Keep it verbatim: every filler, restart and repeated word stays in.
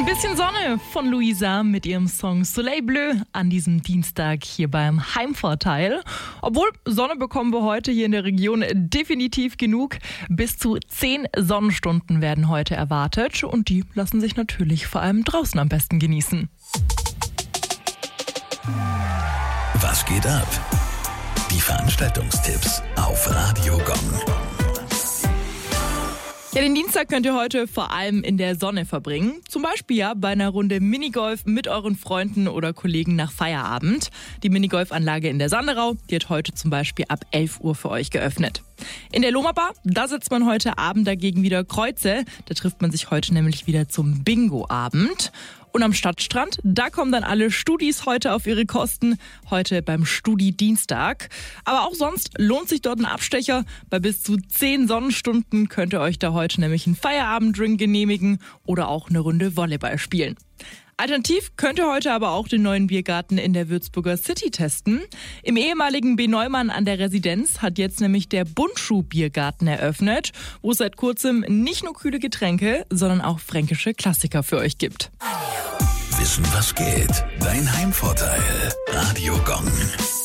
Bisschen Sonne von Luisa mit ihrem Song Soleil Bleu an diesem Dienstag hier beim Heimvorteil. Obwohl, Sonne bekommen wir heute hier in der Region definitiv genug. Bis zu zehn Sonnenstunden werden heute erwartet und die lassen sich natürlich vor allem draußen am besten genießen. Was geht ab? Die Veranstaltungstipps auf Radio Gong. Ja, den Dienstag könnt ihr heute vor allem in der Sonne verbringen. Zum Beispiel ja bei einer Runde Minigolf mit euren Freunden oder Kollegen nach Feierabend. Die Minigolfanlage in der Sanderau, die hat heute zum Beispiel ab elf Uhr für euch geöffnet. In der Loma Bar, da sitzt man heute Abend dagegen wieder Kreuze. Da trifft man sich heute nämlich wieder zum Bingo-Abend. Und am Stadtstrand, da kommen dann alle Studis heute auf ihre Kosten, heute beim Studi-Dienstag. Aber auch sonst lohnt sich dort ein Abstecher. Bei bis zu zehn Sonnenstunden könnt ihr euch da heute nämlich einen Feierabenddrink genehmigen oder auch eine Runde Volleyball spielen. Alternativ könnt ihr heute aber auch den neuen Biergarten in der Würzburger City testen. Im ehemaligen B. Neumann an der Residenz hat jetzt nämlich der Bundschuh-Biergarten eröffnet, wo es seit kurzem nicht nur kühle Getränke, sondern auch fränkische Klassiker für euch gibt. Wissen, was geht? Dein Heimvorteil. Radio Gong.